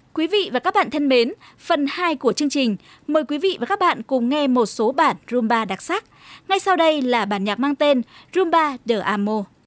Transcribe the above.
Quý vị và các bạn thân mến, phần 2 của chương trình, mời quý vị và các bạn cùng nghe một số bản rumba đặc sắc. Ngay sau đây là bản nhạc mang tên Rumba de Amo.